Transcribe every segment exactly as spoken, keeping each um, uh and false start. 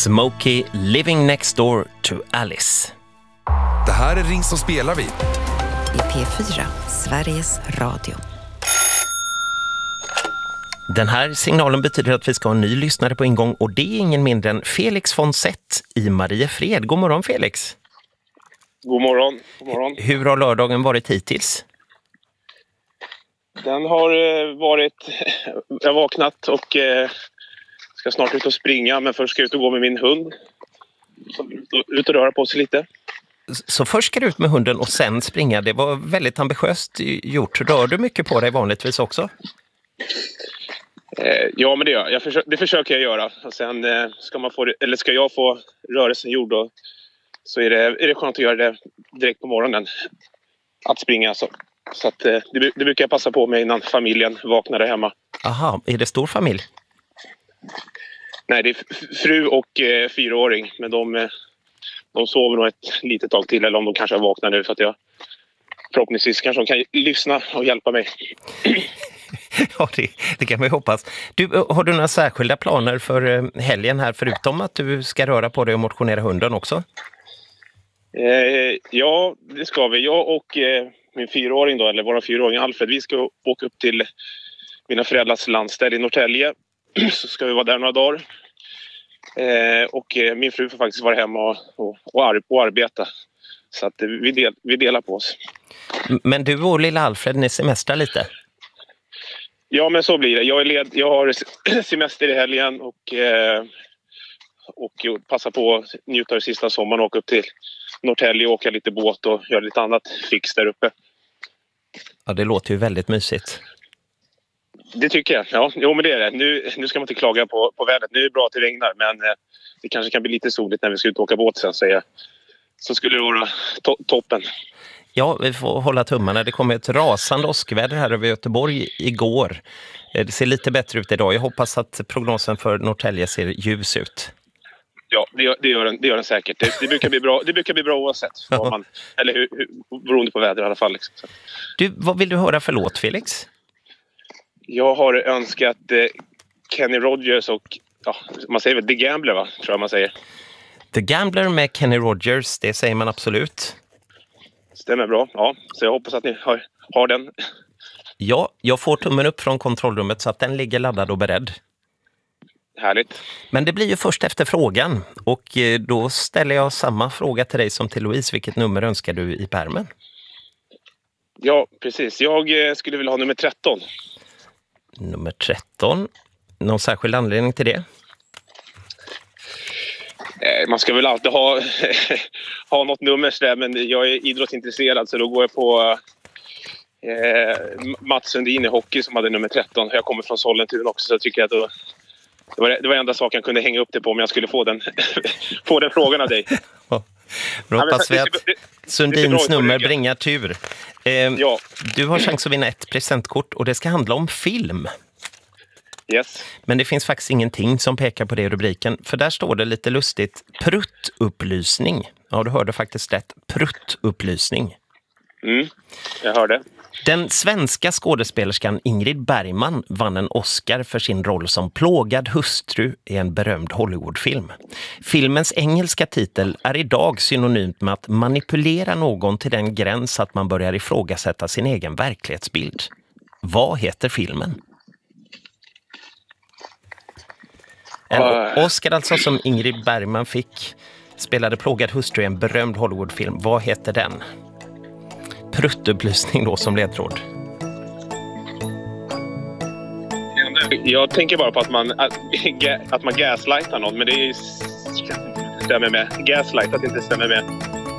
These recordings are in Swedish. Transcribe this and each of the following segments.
Smokey, Living Next Door to Alice. Det här är Ring som spelar vi. I P fyra, Sveriges Radio. Den här signalen betyder att vi ska ha en ny lyssnare på ingång och det är ingen mindre än Felix von Sett i Mariefred. God morgon Felix. God morgon. God morgon. Hur har lördagen varit hittills? Den har varit... Jag har vaknat och eh, ska snart ut och springa, men först ska jag ut och gå med min hund. Så ut och röra på sig lite. Så först ska du ut med hunden och sen springa. Det var väldigt ambitiöst gjort. Rör du mycket på dig vanligtvis också? Eh, ja, men det gör jag. jag försö- det försöker jag göra. Och sen eh, ska, man få, eller ska jag få rörelsen gjord då, så är det, är det skönt att göra det direkt på morgonen. Att springa så. Så att, eh, det, det brukar jag passa på mig innan familjen vaknar där hemma. Aha, är det stor familj? Nej, det är f- fru och eh, fyraåring. Men de, eh, de sover nog ett litet tag till. Eller om de kanske har vaknat nu, så att jag förhoppningsvis kanske de kan lyssna och hjälpa mig. Ja, det, det kan vi hoppas. Du, har du några särskilda planer för helgen här, förutom att du ska röra på dig och motionera hunden också? Eh, ja, det ska vi. Jag och eh, min fyraåring då, eller våra fyraåring Alfred, vi ska åka upp till mina föräldrars landställe i Norrtälje. Så ska vi vara där några dagar. Eh, och eh, min fru får faktiskt vara hemma och, och, och, ar- och arbeta. Så att eh, vi, del, vi delar på oss. Men du och lilla Alfred, ni semestrar lite? Ja, men så blir det. Jag, är led, jag har semester i helgen och, eh, och passar på att njuta av sista sommaren och åka upp till Norrtälje och åka lite båt och göra lite annat fix där uppe. Ja, det låter ju väldigt mysigt. Det tycker jag. Ja, jo, men det är det. Nu, nu ska man inte klaga på, på vädret. Nu är det bra att det regnar, men eh, det kanske kan bli lite soligt när vi ska ut och åka båt sen, säger jag. Så skulle det vara to- toppen. Ja, vi får hålla tummarna. Det kom ett rasande åskväder här över Göteborg igår. Det ser lite bättre ut idag. Jag hoppas att prognosen för Norrtälje ser ljus ut. Ja, det gör, det gör, den, det gör den säkert. Det, det, brukar bli bra, det brukar bli bra oavsett. Vad man, eller hur, hur, beroende på väder i alla fall. Liksom. Så. Du, vad vill du höra för låt, Felix? Jag har önskat eh, Kenny Rogers och, ja, man säger väl The Gambler, va? Tror jag man säger. The Gambler med Kenny Rogers, det säger man absolut. Stämmer bra, ja. Så jag hoppas att ni har, har den. Ja, jag får tummen upp från kontrollrummet så att den ligger laddad och beredd. Härligt. Men det blir ju först efter frågan och då ställer jag samma fråga till dig som till Louise. Vilket nummer önskar du i pärmen? Ja, precis. Jag eh, skulle vilja ha nummer tretton. Nummer tretton. Någon särskild anledning till det? Eh, man ska väl alltid ha, ha något nummer där, men jag är idrottsintresserad så då går jag på eh, Mats Sundin i hockey som hade nummer tretton. Jag kommer från Sollentuna också, så jag tycker att då, det var det var enda saken jag kunde hänga upp det på om jag skulle få den, få den frågan av dig. Då hoppas vi att Sundins nummer ryggen. bringar tur. Eh, Ja. Du har chans att vinna ett presentkort och det ska handla om film. Yes. Men det finns faktiskt ingenting som pekar på det i rubriken. För där står det lite lustigt, pruttupplysning. Ja, du hörde faktiskt rätt. Pruttupplysning. Mm, jag hörde. Den svenska skådespelerskan Ingrid Bergman vann en Oscar för sin roll som plågad hustru i en berömd Hollywoodfilm. Filmens engelska titel är idag synonymt med att manipulera någon till den gräns att man börjar ifrågasätta sin egen verklighetsbild. Vad heter filmen? En Uh. Oscar alltså som Ingrid Bergman fick, spelade plågad hustru i en berömd Hollywoodfilm. Vad heter den? Pruttupplysning då som ledtråd. Jag tänker bara på att man, att, att man gaslightar någon, men det är, stämmer med. Gaslight, att det inte stämmer med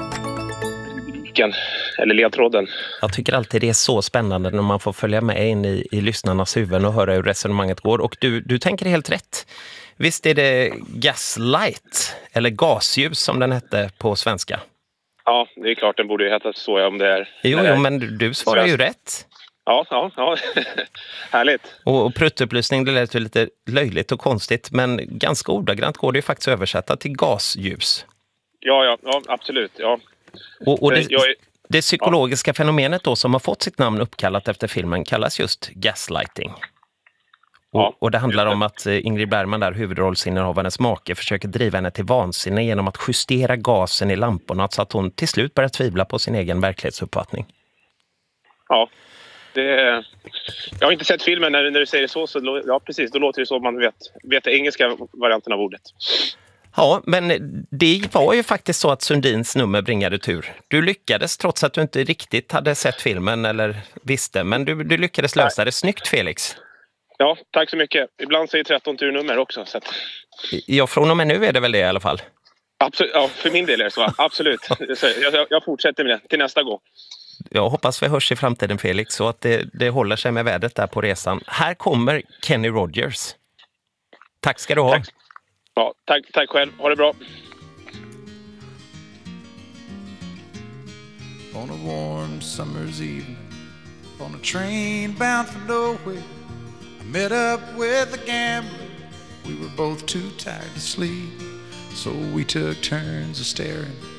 eller ledtråden. Jag tycker alltid det är så spännande när man får följa med in i, i lyssnarnas huvuden och höra hur resonemanget går. Och du, du tänker helt rätt. Visst är det gaslight, eller gasljus som den hette på svenska? Ja, det är klart, den borde ju heta så om det är... Jo, det är jo men du, du svarar ju rätt. Ja, ja, ja. Härligt. Och, och pruttupplysning, det lät ju lite löjligt och konstigt, men ganska ordagrant går det ju faktiskt att översätta till gasljus. Ja, ja, ja absolut, ja. Och, och det, Jag är, det psykologiska ja. fenomenet då som har fått sitt namn uppkallat efter filmen kallas just gaslighting. Och, och det handlar om att Ingrid Bergman, där huvudrollsinnehavarens make, försöker driva henne till vansinne genom att justera gasen i lamporna så att hon till slut börjar tvivla på sin egen verklighetsuppfattning. Ja, det är... jag har inte sett filmen när, när du säger så, så ja, precis, då låter det så man vet, vet den engelska varianten av ordet. Ja, men det var ju faktiskt så att Sundins nummer bringade tur. Du lyckades trots att du inte riktigt hade sett filmen eller visste, men du, du lyckades lösa det. Snyggt, Felix. Ja, tack så mycket. Ibland säger tretton turnummer också. Så att... Ja, från och med nu är det väl det i alla fall. Absolut, ja, för min del är det så. Absolut. Jag, jag fortsätter med det till nästa gång. Jag hoppas vi hörs i framtiden, Felix, så att det, det håller sig med vädret där på resan. Här kommer Kenny Rogers. Tack ska du ha. Tack. Ja, tack, tack själv. Ha det bra. On a warm summer's evening, on a train bound for nowhere, I met up with a gambler. We were both too tired to sleep, so we took turns of staring